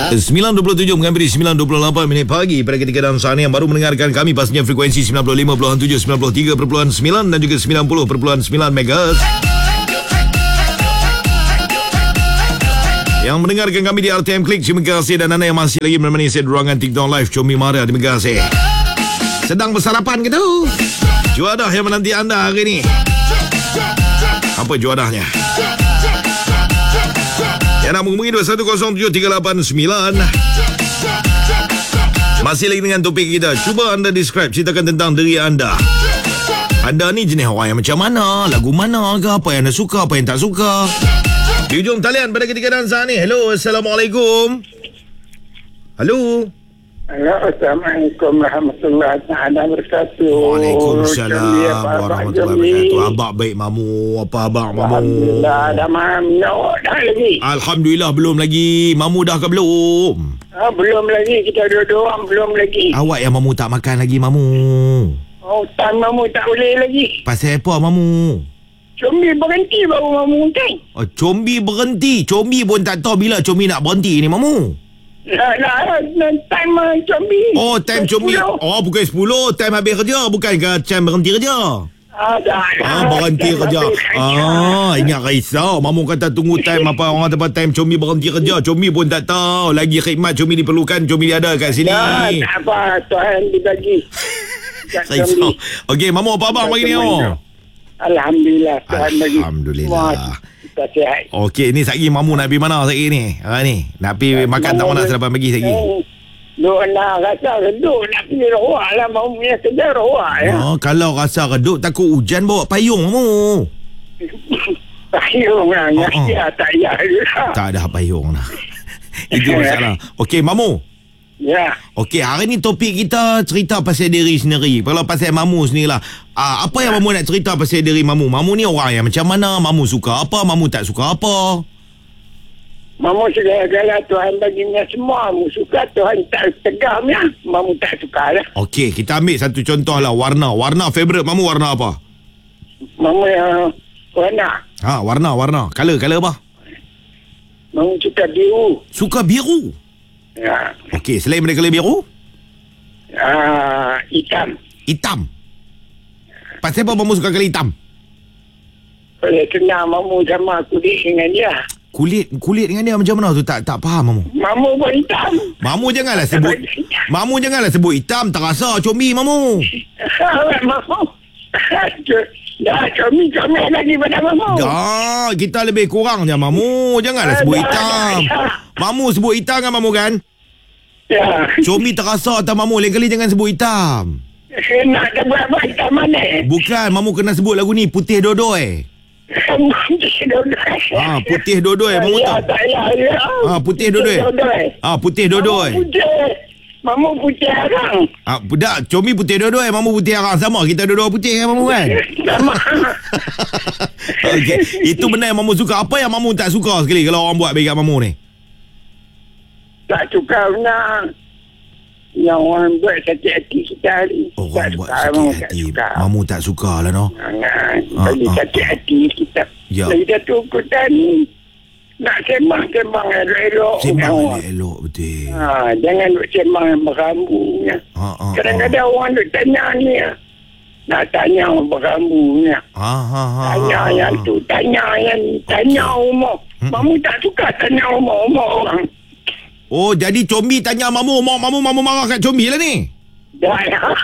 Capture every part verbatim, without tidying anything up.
sembilan dua puluh tujuh menghampiri sembilan dua puluh lapan minit pagi pada ketika dan saat ini yang baru mendengarkan kami pastinya frekuensi sembilan puluh lima perpuluhan tujuh, sembilan puluh tiga perpuluhan sembilan dan juga sembilan puluh perpuluhan sembilan megahertz. Yang mendengarkan kami di R T M Klik, terima kasih. Dan anda yang masih lagi menemani saya di ruangan TikTok Live Comi Mara, terima kasih. Sedang bersarapan ke tu? Juadah yang menanti anda hari ini. Apa juadahnya? Yang nak menghubungi dua satu kosong tujuh tiga lapan sembilan. Masih lagi dengan topik kita. Cuba anda describe, ceritakan tentang diri anda. Anda ni jenis orang yang macam mana? Lagu mana ke? Apa yang anda suka, apa yang tak suka? Di ujung talian pada ketika dan saat ni. Hello, Assalamualaikum. Halo. Halo, Assalamualaikum warahmatullahi wabarakatuh. Waalaikumsalam warahmatullahi wabarakatuh. Abang baik, Mamu. Apa abang, Mamu? Alhamdulillah, dah malam. Nak dah lagi? Alhamdulillah, belum lagi. Mamu dah ke belum? Ah, belum lagi. Kita dua-dua orang belum lagi. Awak yang Mamu tak makan lagi, Mamu. Oh, time Mamu tak boleh lagi. Pasal apa, Mamu? Combi berhenti baru Mamu makan. Oh, combi berhenti. Combi pun tak tahu bila combi nak berhenti ni, Mamu. Nah, nah, nah, time uh, combi. Oh, time combi. Oh, bukan sepuluh. Time habis kerja. Bukan ke time berhenti kerja? Ah, dah. Ah, berhenti kerja. Ah, ingat risau. Mamu kata tunggu time apa orang tempat time combi berhenti kerja. Combi pun tak tahu. Lagi khidmat combi diperlukan. Combi ada kat sini. Dah, tak apa. Tuhan dibagi. Risau. Okey, Mamu apa abang pagi ni? Oh? Alhamdulillah. Tuhan bagi. Alhamdulillah. Kita sihat. Okey, ni sekejap Mamu nak pergi mana sekejap ni? Ha ni, nak pergi ya, makan tak mana selepas pagi sekejap. Duk nak rasa reduk nak pergi roak lah. Mamu punya kerja roak ya. Oh, kalau rasa reduk takut hujan bawa payung Mamu. Payung lah. Oh, oh. Ya, tak payah juga. Tak ada payung lah. Itu masalah. Okey, Mamu. Ya. Okey, hari ni topik kita cerita pasal diri sendiri. Kalau pasal Mamu sendirilah. Ah, apa yang Mamu nak cerita pasal diri Mamu? Mamu ni orang yang macam mana? Mamu suka apa? Mamu tak suka apa? Mamu segala-gala Tuhan baginya semua. Mamu suka Tuhan tak tegamnya. Mamu tak suka lah. Okey, kita ambil satu contoh lah. Warna. Warna favourite Mamu warna apa? Mamu yang warna. Ha, warna, warna. Color, color apa? Mamu suka biru. Suka biru? Ya. Okey, selain daripada color biru? Ah, hitam. Hitam. Pasal apa Mamu suka color hitam? Boleh kenal Mamu sama kulit dengan dia. Kulit kulit dengan dia macam mana tu? Tak tak faham Mamu. Mamu pun hitam. Mamu janganlah sebut Mamu janganlah sebut hitam, terasa combi Mamu. Mamu. Dah combi-combi lagi pada Mamu. Dah, kita lebih kurang je Mamu. Janganlah sebut hitam. Mamu sebut hitam kan Mamu kan? Ya. Combi terasa atas Mamu. Lain kali jangan sebut hitam. Nak buat hitam mana? Bukan, Mamu kena sebut lagu ni Putih Dodoi. Putih Dodoi. Ah, Putih Dodoi Mamu tahu? Tak ya, ya. Ah, Putih Dodoi. Ah, Putih Dodoi. Mamu putih arang. Ah, budak combi putih dua-dua, Mamu putih arang sama. Kita dua-dua putih kan Mamu kan? Sama. Okey, itu benda yang Mamu suka. Apa yang Mamu tak suka sekali kalau orang buat bagi kat Mamu ni? Tak suka nak yang orang buat sakit hati kita hari. Orang tak buat suka, sakit Mamu hati. tak suka. Mamu tak suka lah no. Nah, bagi ah, sakit ah. hati kita. Ya. Lagi dah tu kita ni nak sembang-sembang elok-elok. Sembang elok-elok betul. Ha, jangan duk sembang yang berambunya. Ha, ha, Kadang-kadang ha. orang duk tanya ni. Nak tanya berambunya. Ha, ha, ha, Tanya ha, yang ha. tu, tanya yang tanya Okey. umur. Hmm. Mamu tak suka tanya umur-umur orang. Oh, jadi combi tanya Mamu, Mamu, Mamu, Mamu marah kat combi lah ni. Dah.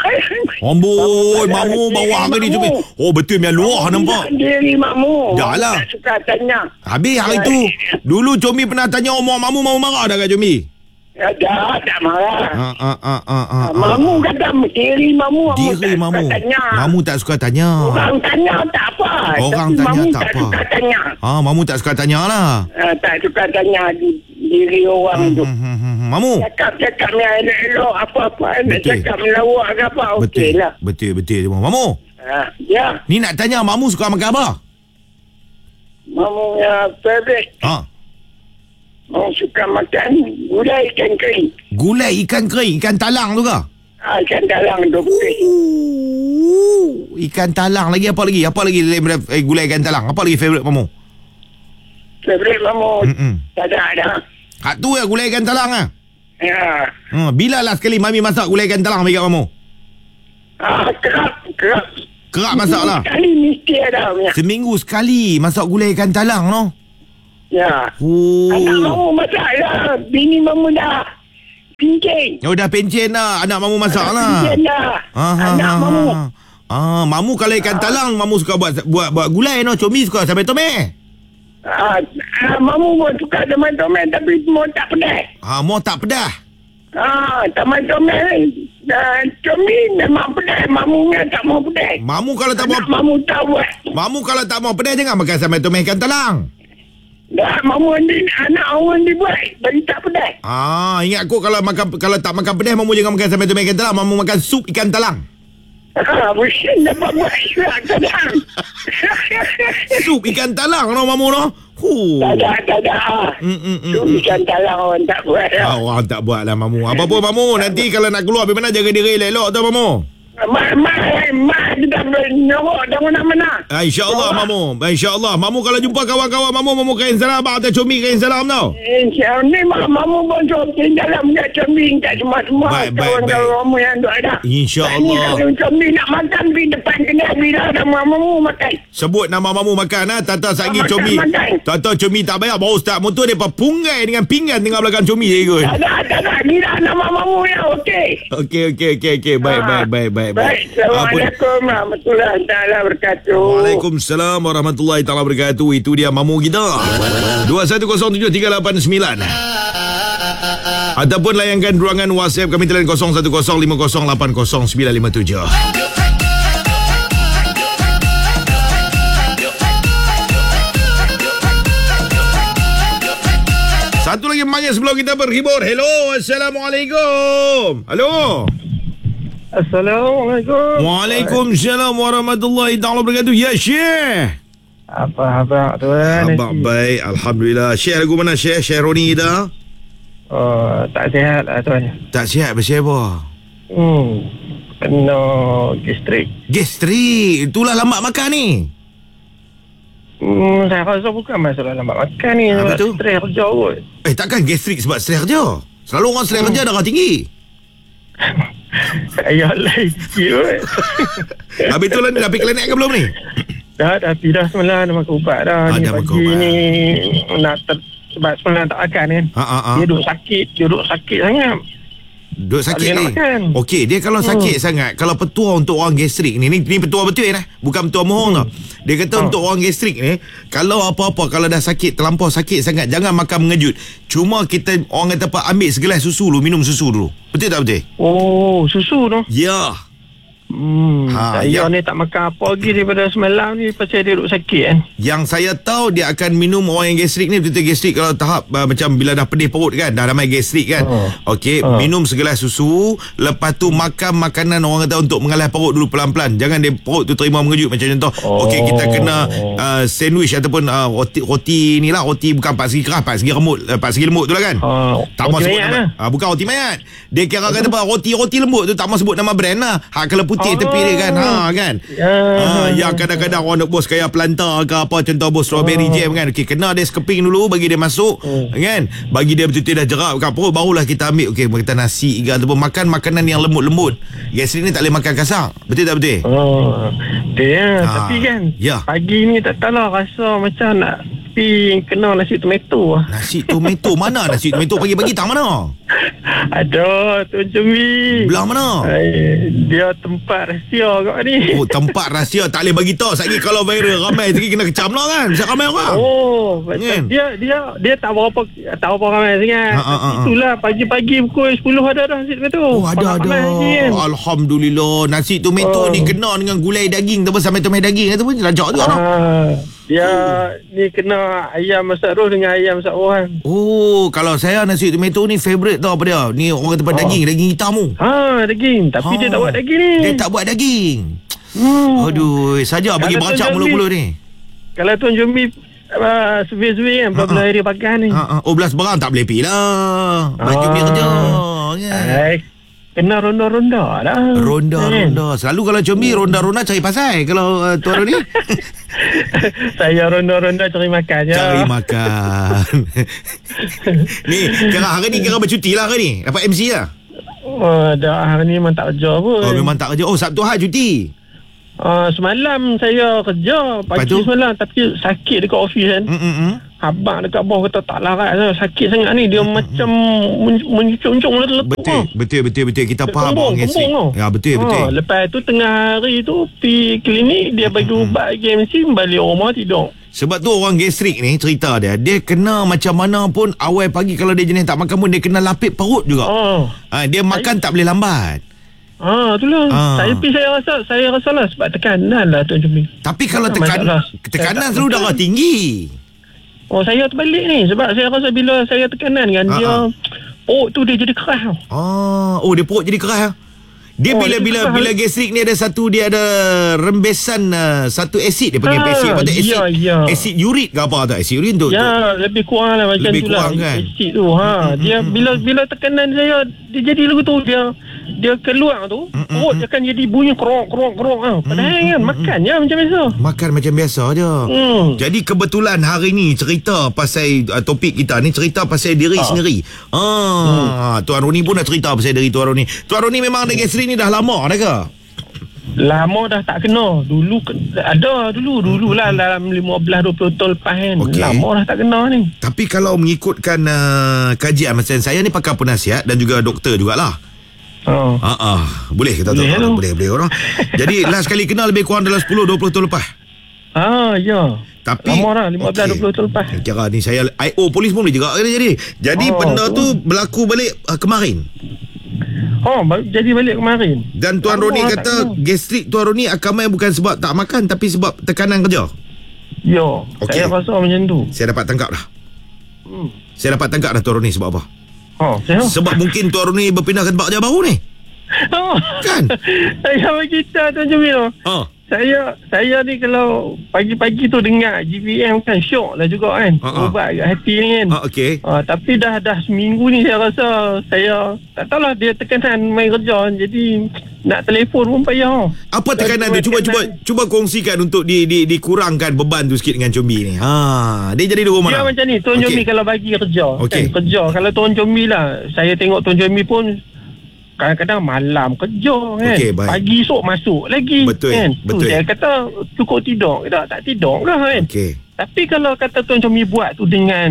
Amboi, Mamu bawa ke ni combi. Oh, betul yang luar nampak. Diri Mamu. Dah lah. Tak suka tanya. Habis hari tu, dulu combi pernah tanya umur Mamu, Mamu marah dah kat combi. Ya, dah, tak marah. Ha, ha, ha, ha, ha, ha. Mamu kata diri Mamu. Mamu Diri tak Mamu. suka tanya. Mamu tak suka tanya. Orang tanya tak apa. Orang Tapi tanya Mamu tak apa. suka tanya. Ah, Mamu tak suka tanya lah. Uh, tak suka tanya di, diri orang Hmm, tu. hmm, hmm, hmm. Mamu. Cakap-cakap yang elok-elok apa-apa. Nak Betul. cakap melawak ke apa. Okey Betul. lah. Betul, betul. Mamu. Uh, ya. Ni nak tanya Mamu suka makan apa? Mamu yang favorite. Ha. Mamu suka makan gulai ikan kering. Gulai ikan kering, ikan talang tu ke? Ah, ikan dalang tu putih. Ooh, ikan talang lagi apa lagi? Apa lagi daripada eh, gulai ikan talang? Apa lagi favourite Mamu? Favorite Mamu. Mm-mm. Tak ada ada. Hak tu ya gulai ikan talang ah. Ya. Ha, bila lah sekali Mami masak gulai ikan talang bagi kat kamu? Ah, kerap, kerap. Kerap masak lah. Sekali mesti ada punya. Seminggu sekali masak gulai ikan talang no. Ya. Oh. Anak mamu masak lah. Bini mamu dah pincin. Oh dah pencen dah. Anak mamu masak lah. Pincin dah. Ah, Anak ah, mamu. ah. Ah, mamu kalau ikan talang mamu suka buat buat buat gulai no. Comi suka sampai tome. Ah, ah, mamu pun suka teman-teman tapi mau tak pedas. Ah, mau tak pedas. Ah, teman-teman dan cumi memang pedas. Mamu ni tak mau pedas. Mamu kalau tak Anak mau mamu tak buat. Mamu kalau tak mau pedas jangan makan sampai tome ikan talang. Dah mamu ni anak orang dibuat bagi tak pedas. Ah, ingat aku kalau makan kalau tak makan pedas mamu jangan makan sampai tome ikan talang, mamu makan sup ikan talang. Ah, bukan dapat buat surat kadang. Sup ikan talang no mamu no. Huh. Tak ada, tak ada. Mm, mm, mm, Tu ikan talang orang tak buat. Ah, orang tak buat lah mamu. Apa pun mamu, nanti kalau nak keluar pergi mana jaga diri elok tu mamu. Mak, mak, mak kita bernyokok dah mana-mana. Ah, InsyaAllah mamu. InsyaAllah. Mamu kalau jumpa kawan-kawan mamu, mamu kain salam atau cumi kain salam tau. InsyaAllah ni mak, mamu pun cokin dalam kat combi kat semua-semua. Baik, baik, Kawan-kawan mamu yang duk ada. InsyaAllah. Ni kalau combi nak makan pergi depan kena bila sama mamu makan. Sebut nama mamu makan ha. Tata sagi Makan, cumi. makan. Tata cumi tak bayar. Baru start motor dia punggai dengan pinggan tengah belakang cumi je kot. Tak ada, tak ada. Bila nama mamu yang okey. Okey, okey, okey, okey. Baik, Ah. baik, baik, baik. Baik. Assalamualaikum warahmatullahi taala wabarakatuh. Waalaikumsalam warahmatullahi taala wabarakatuh. Itu dia mamu kita. dua satu kosong tujuh tiga lapan sembilan. Ataupun layankan ruangan WhatsApp kami talian kosong satu kosong lima kosong lapan kosong sembilan lima tujuh. Satu lagi manggil sebelum kita berhibur. Hello, Assalamualaikum. Halo. Assalamualaikum. Waalaikumsalam warahmatullahi taala wabarakatuh. Ya Syekh. Apa abang tuan? Abang baik, alhamdulillah. Syekh lagu mana Syekh? Syekh Roni kita? Oh, tak sihat lah tuan. Tak sihat pasal apa? Hmm. Kena gastrik. Gastrik. Itulah lambat makan ni. Hmm, saya rasa bukan masalah lambat makan ni. Apa Sebab tu? stres kerja kot. Eh takkan gastrik sebab stres kerja? Selalu orang stres kerja darah tinggi. Ayah lain sikit kot. Habis tu lah ni dah pergi klinik ke belum ni? Dah, dah pergi dah semalam. Dah makan ubat dah. Ah, Ni dah makan pagi ubat. ni nak ter, sebab semalam tak makan kan. Ha ha ha. Dia duduk sakit. Dia duduk sakit sangat. Duk sakit Tak boleh ni. nak makan. Okey, dia kalau sakit hmm. sangat, kalau petua untuk orang gastrik ni, ni, ni petua betul eh, bukan petua mohong tau. Dia kata Hmm. untuk orang gastrik ni, kalau apa-apa, kalau dah sakit, terlampau sakit sangat, jangan makan mengejut. Cuma kita, orang kata apa, ambil segelas susu dulu, minum susu dulu. Betul tak betul? Oh, susu tu. Ya. Hmm, Ha, saya ya. ni tak makan apa lagi daripada semalam ni pasal dia duduk sakit kan. Yang saya tahu dia akan minum orang yang gastrik ni, betul-betul gastrik kalau tahap uh, macam bila dah pedih perut kan, dah ramai gastrik kan. Oh. Okey, Oh. minum segelas susu, lepas tu makan makanan orang kata untuk mengalah perut dulu pelan-pelan. Jangan dia perut tu terima mengejut macam contoh. Oh. Okey, kita kena uh, sandwich ataupun uh, roti roti ni lah, roti bukan empat segi keras, empat segi remut, uh, empat segi lembut tu lah kan. Oh, Tak mau roti sebut mayat nama. lah. Ah, bukan roti mayat. Dia kira kata apa, roti-roti lembut tu tak mau sebut nama brand lah. Hak kalau putih Oh. tepi dia kan. Ha kan. Ya. Ha, yang kadang-kadang orang nak bos kaya plantar ke apa, contoh bos strawberry Oh. jam kan. Okey, kena dia skeping dulu bagi dia masuk Hmm. kan. Bagi dia betul-betul dah jerak kat perut, barulah kita ambil okey kita nasi ke ataupun makan makanan yang lembut-lembut. Gastrik ni tak boleh makan kasar. Betul tak betul? Oh, dia Ah, tapi kan ya. pagi ni tak tahu lah rasa macam nak pergi kena nasi tomato lah. Nasi tomato mana nasi tomato pagi-pagi tak mana? Ada Tuan Cumi. Belah mana? Ay, dia tempat rahsia kat ni. Oh, tempat rahsia tak boleh bagi tahu. Satgi kalau viral ramai sekali kena kecam lah kan. Sebab ramai orang. Oh, Kan? macam dia dia dia tak berapa tak berapa ramai sangat. Ha, ha, ha, ha. Itulah pagi-pagi pukul sepuluh ada dah nasi tomato. Oh, ada ada. Ramai lagi kan. Alhamdulillah. Nasi tomato Oh. ni kena dengan gulai daging tu sampai tomat daging tu pun lajak juga lah. Ah, dia ni kena ayam masak roh dengan ayam masak rohan. Oh, kalau saya nasi tomato ni favorite tau apa dia. Ni orang kata Oh. daging, daging hitam tu. Ha, daging. Tapi Ha. dia tak buat daging ni. Dia tak buat daging. Hmm. Aduh, saja bagi Kalau beracak Tuan mula-mula ni. Kalau Tuan Jombi uh, survey-survey kan, beberapa hari pakai ni. Ha, ha. Oh, belas barang tak boleh pergi lah. Baju Ah. pergi kerja. Kan? Ay, kena ronda-ronda lah. Ronda-ronda. Selalu kalau combi ronda-ronda cari pasal. Kalau uh, Tuan Roni saya ronda-ronda cari makan je. Cari makan. Ni kira hari ni kira bercuti lah hari ni. Dapat M C lah. Oh, dah hari ni memang tak kerja pun. Oh, memang tak kerja. Oh, Sabtu Ahad cuti. Uh, semalam saya kerja pagi semalam, tapi sakit dekat office kan. Mm-mm. Abang dekat bawah kata tak larat saya, sakit sangat ni. Dia Mm-mm. macam menyuncung-uncung letup. Betul, betul, betul, betul. Kita dia faham orang gastrik. Ya, betul, ha, betul. Lepas tu tengah hari tu pergi klinik, dia bagi Mm-mm. ubat G M C, balik rumah tidur. Sebab tu orang gastrik ni cerita dia, dia kena macam mana pun awal pagi kalau dia jenis tak makan pun dia kena lapik perut juga. Oh. Ha, dia makan saya... tak boleh lambat. Ah, itulah. Ah. Saya pergi saya rasa saya rasalah sebab tekanan lah Tuan Jumi. Tapi kalau tekan, tekanan selalu darah tinggi. Oh, saya terbalik ni sebab saya rasa bila saya tekanan kan, ah, dia ah. perut tu dia jadi keras. Ah, oh dia perut jadi keras. Dia oh, bila dia bila keras. Bila gastrik ni ada satu, dia ada rembesan uh, satu asid dia panggil ah, asid apa tu asid. Ya, ya. Asid urit ke apa tu? Asid urin tu. Ya, tu. Lebih kurang lah macam tu lah. Kan? Asid tu. Ha, dia bila bila tekanan saya dia jadi lagu tu dia dia keluar tu, mm-mm. perut dia akan jadi bunyi kerok kerok kerok ah. Padahal mm-mm. kan makan je macam biasa. Makan macam biasa je. Mm. Jadi kebetulan hari ni cerita pasal uh, topik kita ni cerita pasal diri ah. sendiri. Ah, mm. Tuan Roni pun nak cerita pasal diri Tuan Roni. Tuan Roni memang ada gastrik ni dah lama dah ke? Lama dah tak kena. Dulu ada dulu dululah dalam lima belas dua puluh tahun lepas kan. Okay. Lama dah tak kena ni. Tapi kalau mengikutkan uh, kajian macam saya ni pakar penasihat dan juga doktor jugalah. Oh. Ah, ah. Boleh kita tahu boleh, boleh boleh orang. Jadi last kali kenal lebih kurang dalam sepuluh dua puluh tahun lepas. Ah, ya. Tapi lama dah lima belas dua puluh tahun lepas. Kira ni saya I O polis pun boleh juga jadi. Jadi oh, benda tu berlaku balik uh, kemarin. Oh, jadi balik kemarin. Dan Tuan Roni kata gastrik Tuan Roni akamai bukan sebab tak makan tapi sebab tekanan kerja. Ya, okay. Saya rasa macam tu. Saya dapat tangkap dah. Hmm. Saya dapat tangkap dah Tuan Roni sebab apa? Oh, sebab mungkin Tuan Roni berpindah ke tempat kerja baru ni. Oh. Kan? Saya bagi tahu Tuan Jamil. Oh. Saya saya ni kalau pagi-pagi tu dengar G V M kan syok lah juga kan. Uh-uh. Ubat kat hati ni kan. Uh, okay. uh, Tapi dah dah seminggu ni saya rasa saya tak tahulah dia tekanan main kerja. Jadi nak telefon pun payah. Apa tekanan tu? Cuba cuba cuba kongsikan untuk di, di dikurangkan beban tu sikit dengan Combi ni. Ha, dia jadi di rumah. Dia macam ni Tuan okay. Combi kalau bagi kerja. Okay. Kan, kerja kalau Tuan Combi lah. Saya tengok Tuan Combi pun kadang-kadang malam kerja kan. Okay, pagi esok masuk lagi. Betul. Kan? Betul. Saya kata cukup tidur. Kita tak tidur ke kan. Okay. Tapi kalau kata Tuan Combi buat tu dengan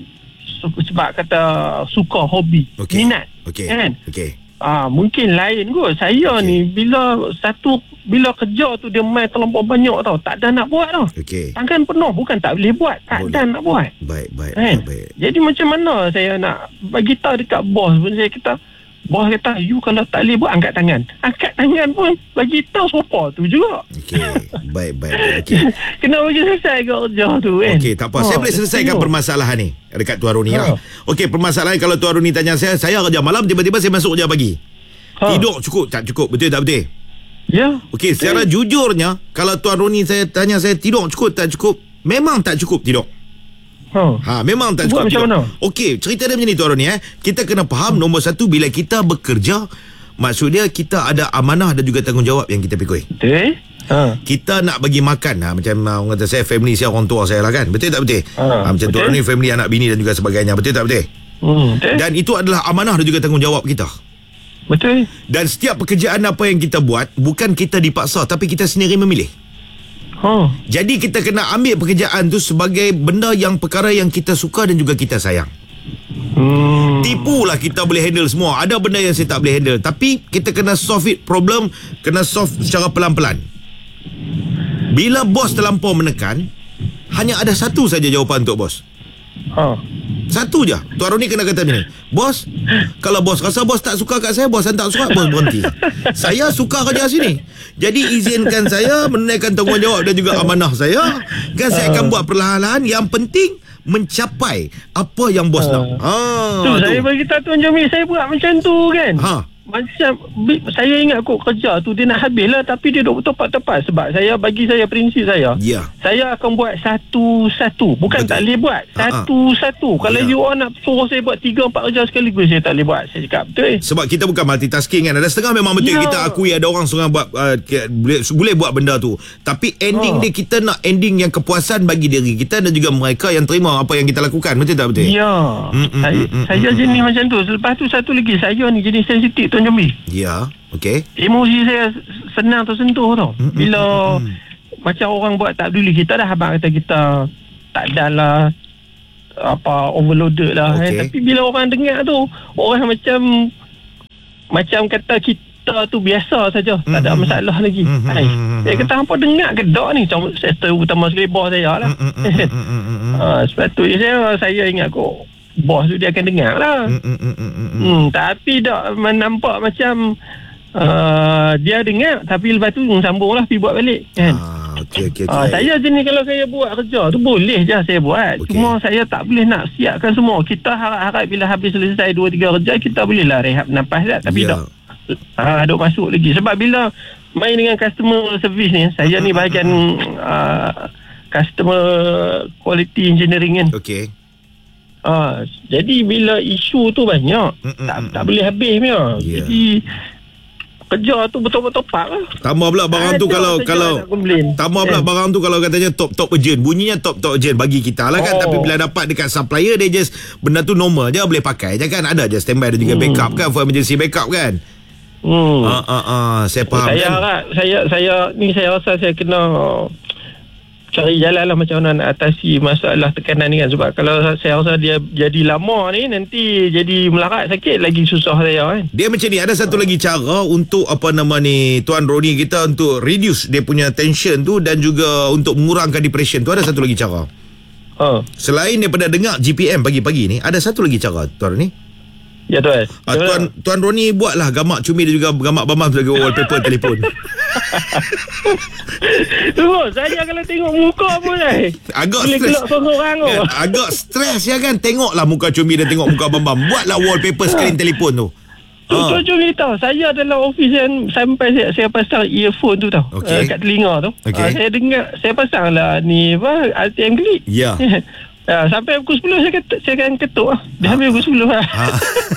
sebab kata suka hobi, okay. minat. Okay. Kan? Okay. Ah, mungkin lain kot. Saya okay. ni bila satu bila kerja tu dia main terlampau banyak tau. Tak ada nak buat tau. Okay. Tangan penuh, bukan tak boleh buat. Tak boleh. Ada nak buat. Baik, baik, kan? baik, baik. Jadi macam mana saya nak bagi tahu dekat bos pun, saya kata bos kata, you kalau tak boleh buat, angkat tangan. Angkat tangan pun bagi tahu sopa tu juga. Okey, baik, baik, baik. Okay. Kena bagi selesai ke kerja tu kan. Okey, tak apa. Oh, saya boleh selesaikan betul. permasalahan ni dekat Tuan Roni oh. lah. Okey, permasalahan kalau Tuan Roni tanya saya, saya kerja malam, tiba-tiba saya masuk kerja pagi. Oh. Tidur cukup, tak cukup. Betul tak betul? Ya. Okey, secara okay. jujurnya, kalau Tuan Roni saya tanya saya tidur cukup tak cukup, memang tak cukup tidur. Ha, ha memang tak cukup. Macam mana? Okey, cerita dia macam ni Tuan Roni eh. Kita kena faham hmm. nombor satu, bila kita bekerja, maksudnya kita ada amanah dan juga tanggungjawab yang kita pikul. Betul. Ha. Kita nak bagi makan ha, macam orang kata saya family saya, orang tua saya lah kan. Betul tak betul? Ha. Ha, macam betul. Tuan Roni family anak bini dan juga sebagainya. Betul tak betul? Hmm. Betul. Dan itu adalah amanah dan juga tanggungjawab kita. Betul. Dan setiap pekerjaan apa yang kita buat, bukan kita dipaksa tapi kita sendiri memilih. Oh. Jadi kita kena ambil pekerjaan tu sebagai benda yang perkara yang kita suka dan juga kita sayang. Hmm. Tipulah kita boleh handle semua. Ada benda yang saya tak boleh handle, tapi kita kena solve it problem, kena solve secara pelan-pelan. Bila bos terlampau menekan, hanya ada satu saja jawapan untuk bos. Oh. Satu je. Tuan Roni kena kata macam ni, bos, kalau bos rasa bos tak suka kat saya, bos tak suka, bos berhenti. Saya suka kerja sini, jadi izinkan saya menunaikan tanggungjawab dan juga amanah saya. Kan saya akan buat perlahan-lahan. Yang penting mencapai apa yang bos uh. nak. Ha, tu, tu saya bagi tahu Tuan Jamil, saya buat macam tu kan. Ha. macam bi- saya ingat kot kerja tu dia nak habis lah, tapi dia duk tepat-tepat. Sebab saya, bagi saya prinsip saya, Ya. saya akan buat satu-satu. Bukan Betul. tak boleh buat Ha-ha. satu-satu. Kalau Ya. you all nak suruh saya buat tiga empat kerja sekaligus, saya tak boleh buat. Saya cakap betul eh. Sebab kita bukan multitasking kan. Ada setengah memang betul, Ya. kita akui ada orang seorang buat uh, ke- boleh, boleh buat benda tu. Tapi ending Ha. dia, kita nak ending yang kepuasan bagi diri kita dan juga mereka yang terima apa yang kita lakukan. Betul tak betul? Ya. Mm, mm, Saya, mm, mm, saya mm, jenis macam tu. Lepas tu satu lagi, saya ni jenis sensitif Tuan Jambi. Ya. Okey. Emosi saya senang tersentuh tau. Mm, mm, Bila mm, mm. macam orang buat tak peduli, kita dah abang kata kita tak ada lah apa overloaded lah. Okey. Eh. Tapi bila orang dengar tu, orang macam macam kata kita tu biasa saja, tak ada Mm, mm, masalah lagi. mm, mm, Hai. mm, mm, Saya kata hampa dengar ke tak ni, macam sektor utama sekali bos saya lah. Mm, mm, mm, mm, mm, mm, mm. Ah, sebab tu saya saya ingat kok bos tu dia akan dengar lah. Mm, mm, mm, mm, mm. Hmm, tapi tak nampak macam uh, dia dengar, tapi lepas tu sambung lah pergi buat balik kan. Ah, okey okey Ah, okey. saya jenis kalau saya buat kerja tu boleh je saya buat. Okey. Cuma saya tak boleh nak siapkan semua. Kita harap-harap bila habis selesai dua tiga kerja, kita boleh lah rehat nafas tak. Tapi Ya. tak. Ah, duk masuk lagi. Sebab bila main dengan customer service ni, saya ni bahagian uh, customer quality engineering kan. Okey. Ah, jadi bila isu tu banyak, Mm, mm, tak mm, tak mm. boleh habis punya. Ya. Jadi kerja tu betul-betul pak lah. Tambah pula barang tu Ada kalau saja kalau nak komplain. tambah pula Kan? barang tu kalau katanya top-top urgent. Bunyinya top-top urgent bagi kita lah kan. Oh. Tapi bila dapat dekat supplier, dia just benda tu normal je, boleh pakai je kan. Ada je standby dan juga Hmm. backup kan, for emergency backup kan. Hmm. Ah ah ah, saya faham saya kan. harap saya saya ni saya rasa saya kena cari jalan lah macam mana nak atasi masalah tekanan ni kan. Sebab kalau saya rasa dia jadi lama ni, nanti jadi melarat sakit lagi susah saya kan. Dia macam ni, ada satu lagi cara untuk apa nama ni Tuan Roni kita untuk reduce dia punya tension tu dan juga untuk mengurangkan depression tu. Ada satu lagi cara. Ha. Selain daripada dengar G P M pagi-pagi ni, ada satu lagi cara Tuan Roni. Ya tuan. Ah, Tuan Tuan Roni buatlah gamak cumi dan juga gamak bambam sebagai wallpaper telefon. Tu saya kalau tengok muka pun eh. Agak boleh stres. gelak seorang-seorang tu. Kan, agak stres ya kan. Tengoklah muka cumi dan tengok muka bambam. Buatlah wallpaper skrin telefon tu. Tu Ah. tu cumi tahu. Saya dalam office kan, sampai saya, saya pasang earphone tu tau. Okey. Uh, kat telinga tu. Okey. Uh, saya dengar, saya pasang lah ni apa, R T M Click. Ya. Ya, sampai pukul sepuluh saya ketuk, saya akan ketuk lah. Dia Ah. habis pukul sepuluh lah. Ah.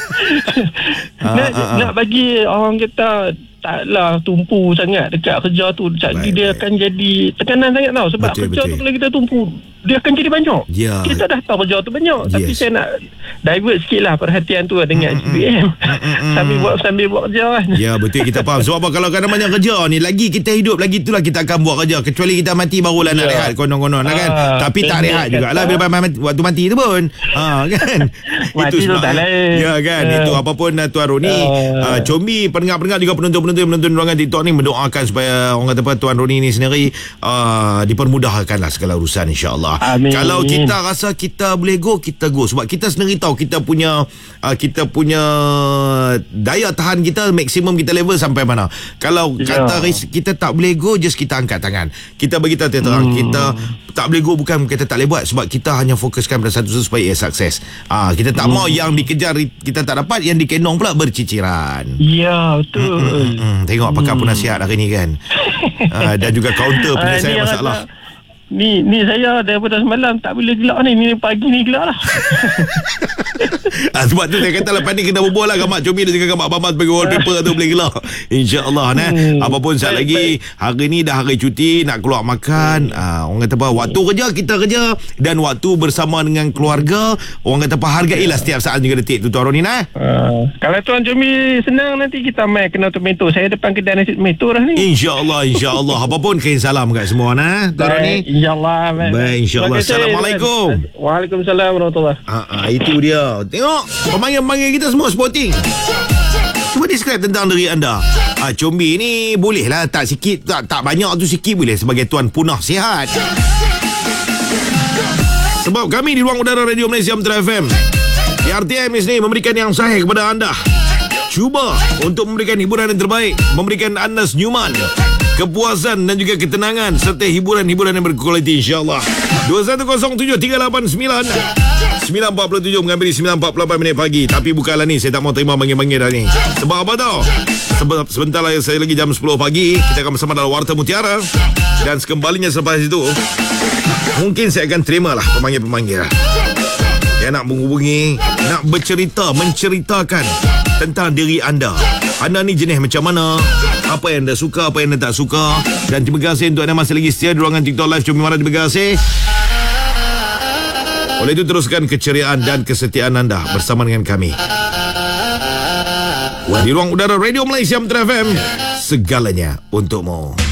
nak, Ah, ah, ah. nak bagi orang kata taklah tumpu sangat dekat kerja tu. Jadi Baik, dia baik. akan jadi tekanan sangat tau. Sebab Betul, kerja betul. tu kalau kita tumpu, dia akan jadi banyak. Ya. Kita dah tahu kerja tu banyak. Tapi Yes. saya nak divert sikit lah perhatian tu dengan G P M. sambil buat sambil buat kerja kan. Ya betul, kita faham. Sebab apa, kalau kadang banyak kerja ni, lagi kita hidup lagi itulah kita akan buat kerja. Kecuali kita mati barulah nak Ya. rehat konon-konon lah kan. Ah, Tapi tak pendek rehat jugalah kata. bila mati, waktu mati tu pun. Ha kan. Mati tu tak lain. Ya kan. Ah. Itu apapun uh, Tuan Roni, uh, Ah. Combi, pendengar-pendengar juga penonton-penonton menonton ruangan TikTok ni mendoakan supaya orang kata apa, Tuan Roni ni sendiri uh, dipermudahkanlah segala urusan insya-Allah. Amin. Kalau kita rasa kita boleh go, kita go. Sebab kita sendiri tahu kita punya uh, kita punya daya tahan kita maksimum kita level sampai mana. Kalau Ya. kata ris- kita tak boleh go, just kita angkat tangan. Kita bagi tahu terang, Hmm. kita tak boleh go bukan kita tak boleh buat, sebab kita hanya fokuskan pada satu supaya ia sukses. Ah, kita tak Hmm. mau yang dikejar kita tak dapat, yang dikenong pula berciciran. Ya, betul. Hmm, tengok pakar pun nasihat hari ni kan. Ah, dan juga counter Ah, penyelesaian ni yang masalah. rasa- Ni ni saya daripada semalam tak boleh gelak ni. Ni pagi ni gelak lah. Ah, sebab tu saya kata lepas ni kena berbual lah gamak Combi dan juga gamak Bambang sebagai wallpaper tu boleh gelak. InsyaAllah nah. Hmm. Apapun saat Baik, lagi, hari ni dah hari cuti, nak keluar makan. Ah, orang kata apa, waktu kerja kita kerja, dan waktu bersama dengan keluarga, orang kata apa, hargailah setiap saat juga detik tu Tuan Roni nah. Uh, kalau Tuan Jumi senang, nanti kita main kena tomato. Saya depan kedai nasi tomato dah ni. InsyaAllah, insyaAllah. Apapun kirim salam kat semua nah Tuan Roni. Baik, InsyaAllah. Baik, insyaAllah. Terima kasih, Assalamualaikum. Tuan. Waalaikumsalam warahmatullahi. Ah, ah, itu dia. Tengok, pemanggil-pemanggil kita semua sporting. Cuba describe tentang diri anda. Ah, Combi ni boleh lah, tak sikit, tak tak banyak tu sikit boleh sebagai tuan punah sihat. Sebab kami di ruang udara Radio Malaysia Metro F M, P R T M ni memberikan yang sahih kepada anda. Cuba untuk memberikan hiburan yang terbaik, memberikan anda senyuman, kepuasan dan juga ketenangan serta hiburan-hiburan yang berkualiti insya-Allah. dua satu kosong tujuh tiga lapan sembilan sembilan empat puluh tujuh mengambil sembilan empat puluh lapan minit pagi. Tapi bukanlah ni, saya tak mau terima panggil-panggil dah ni. Sebab apa tau? Sebab sebentar lagi, saya lagi jam sepuluh pagi, kita akan bersama dalam Warta Mutiara. Dan sekembalinya selepas itu, mungkin saya akan terimalah pemanggil-pemanggil yang nak menghubungi, nak bercerita, menceritakan tentang diri anda. Anda ni jenis macam mana? Apa yang anda suka, apa yang anda tak suka. Dan terima kasih untuk anda masih lagi setia di ruangan TikTok Live Cumi Mara. Terima kasih. Oleh itu teruskan keceriaan dan kesetiaan anda bersama dengan kami di ruang udara Radio Malaysia Metro F M. Segalanya untukmu.